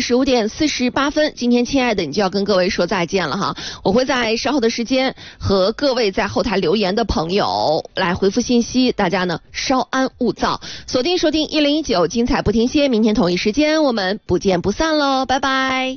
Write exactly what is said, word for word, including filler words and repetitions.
十五点四十八分，今天亲爱的你就要跟各位说再见了哈。我会在稍后的时间和各位在后台留言的朋友来回复信息，大家呢稍安勿躁，锁定收听一零一九，精彩不停歇。明天同一时间我们不见不散喽，拜拜。